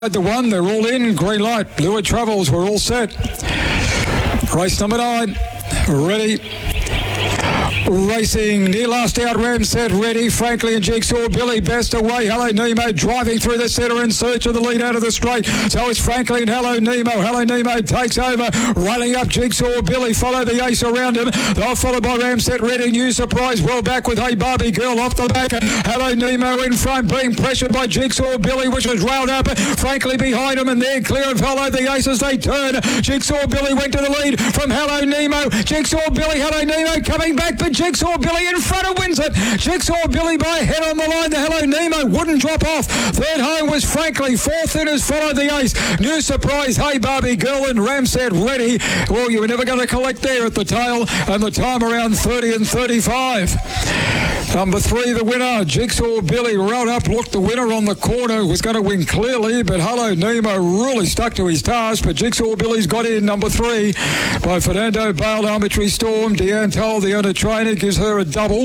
The one, they're all in, green light. Lure Travels, we're all set. Race number 9, ready. Racing near last out, Ramset ready. Frankly and Jigsaw Billy best away. Hello Nemo driving through the centre in search of the lead out of the straight. So it's Frankly and Hello Nemo. Hello Nemo takes over, running up Jigsaw Billy. Follow the ace around him. They're followed by Ramset ready. New Surprise well back with Hey Barbie Girl off the back. Hello Nemo in front, being pressured by Jigsaw Billy, which was railed up. Frankly behind him, and they're clear and follow the ace as they turn. Jigsaw Billy went to the lead from Hello Nemo. Jigsaw Billy, Hello Nemo coming back, but Jigsaw Billy in front of wins it. Jigsaw Billy by a head on the line. The Hello Nemo wouldn't drop off. Third home was Frankly. Fourth in has followed the ace. New Surprise, Hey Barbie Girl and Ramset ready. Well, you were never going to collect there at the tail, and the time around 30 and 35. Number 3, the winner, Jigsaw Billy, rode up, looked the winner on the corner, was going to win clearly, but Hello Nemo really stuck to his task, but Jigsaw Billy's got in. Number 3 by Fernando Bale, Arbitrary Storm. Deanne Toll, the owner trainer, gives her a double.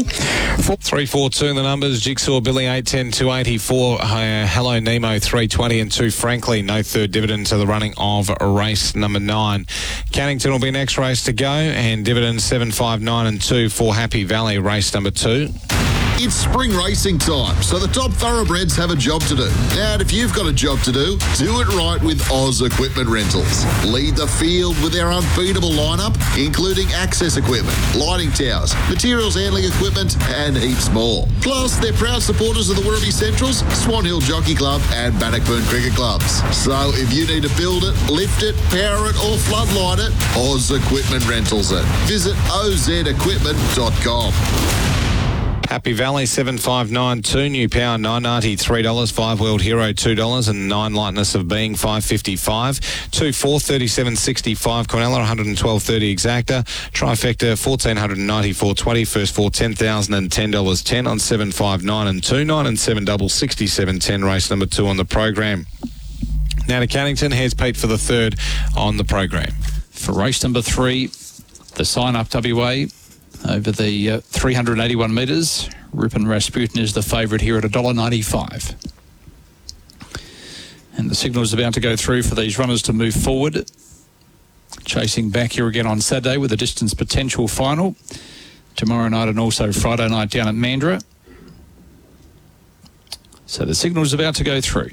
3-4-2 in the numbers. Jigsaw Billy 810 284. Hello Nemo 320 and 2 Frankly. No third dividend to the running of race number 9. Cannington will be next race to go, and dividend 759 and 2 for Happy Valley race number 2. It's spring racing time, so the top thoroughbreds have a job to do. And if you've got a job to do it right with Oz Equipment Rentals. Lead the field with their unbeatable lineup, including access equipment, lighting towers, materials handling equipment, and heaps more. Plus, they're proud supporters of the Werribee Centrals, Swan Hill Jockey Club, and Bannockburn Cricket Clubs. So if you need to build it, lift it, power it, or floodlight it, Oz Equipment Rentals it. Visit ozequipment.com. Happy Valley 7592, New Power $9.90, $3, 5 World Hero $2, and 9 Lightness of Being $5.55, 2 4 37.65, Cornella 112.30 Exacta, Trifecta 1494.20, first 4 $10,000 and $10.10 on 759 and 2, 9 and 7 double 67.10, race number 2 on the program. Now to Cannington, here's Pete for the third on the program. For race number 3, the Sign Up WA. Over the 381 metres, Ripon Rasputin is the favourite here at $1.95. And the signal is about to go through for these runners to move forward. Chasing back here again on Saturday with a distance potential final. Tomorrow night and also Friday night down at Mandurah. So the signal is about to go through.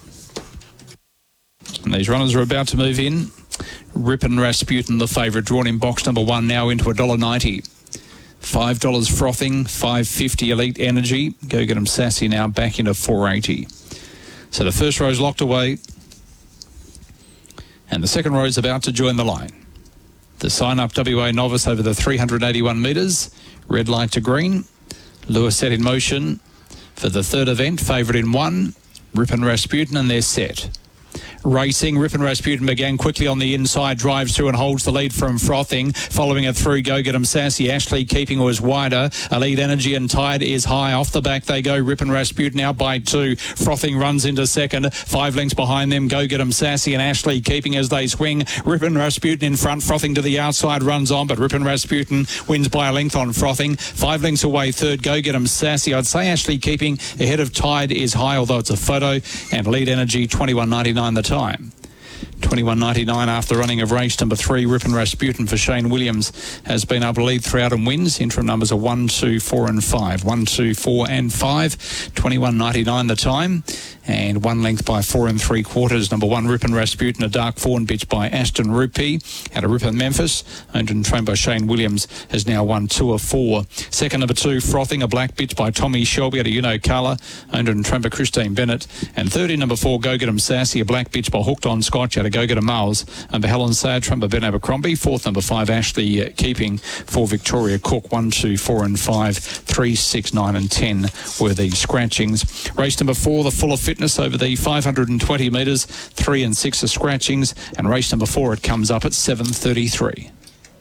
And these runners are about to move in. Ripon Rasputin, the favourite, drawn in box number 1, now into $1.90. $5 Frothing, $5.50 Elite Energy. Go Get 'em Sassy now back into $4.80. So the first row's locked away. And the second row's about to join the line. The Sign Up WA Novice over the 381 metres. Red light to green. Lure set in motion for the third event. Favourite in 1. Ripon Rasputin, and they're set. Racing, Ripon Rasputin began quickly on the inside, drives through and holds the lead from Frothing. Following it through, Go Get 'em Sassy. Ashley keeping was wider. Elite Energy and Tide is high. Off the back they go. Ripon Rasputin out by 2. Frothing runs into second. 5 lengths behind them. Go Get 'em Sassy and Ashley keeping as they swing. Ripon Rasputin in front. Frothing to the outside runs on, but Ripon Rasputin wins by a length on Frothing. 5 lengths away third. Go Get 'em Sassy. I'd say Ashley keeping ahead of Tide is high, although it's a photo. And Elite Energy $21.99 the time. $21.99 after running of race number 3. Ripon Rasputin for Shane Williams has been able to lead throughout and wins. Interim numbers are 1, 2, 4 and 5. 1, 2, 4 and 5. $21.99 the time. And 1 length by 4 3/4. Number 1, Ripon Rasputin, a dark fawn bitch by Aston Rupee out of Ripon, Memphis. Owned and trained by Shane Williams, has now won 2 of 4. Second, number 2, Frothing, a black bitch by Tommy Shelby out of You Know Colour. Owned and trained by Christine Bennett. And third in number 4, Go Get 'em Sassy, a black bitch by Hooked on Scotch out of Go Get 'em Miles. And by Helen Sayre, trained by Ben Abercrombie. Fourth, number 5, Ashley keeping for Victoria Cook. 1, 2, 4 and 5. 3, 6, 9 and 10 were the scratchings. Race number 4, the Fuller Fitness over the 520 metres. 3 and 6 are scratchings. And race number 4, it comes up at 7:33.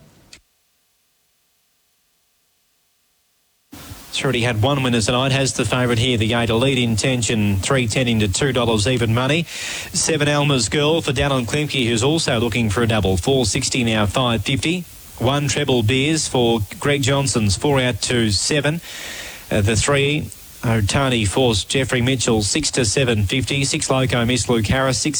It's already had 1 winner tonight. Has the favourite here, the 8 Elite Intention, $3.10 into $2 even money. 7 Alma's Girl for Dallin Klimke, who's also looking for a double. $4.60 now, $5.50. 1 Treble Beers for Greg Johnson's 4 out to 7. The 3 Otani forced Jeffrey Mitchell 6 to 7.50. 6 Loco Miss Luke Harris 6.